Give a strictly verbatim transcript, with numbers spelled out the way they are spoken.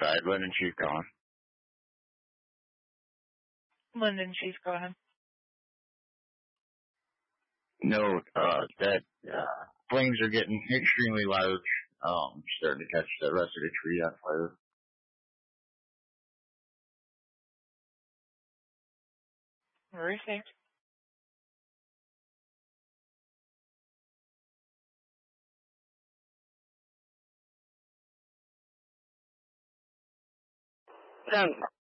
outside. Lynn and she's gone. Lyndon, she's gone. No, uh, that uh, flames are getting extremely large. Um, starting to catch the rest of the tree on fire. Received. Ten.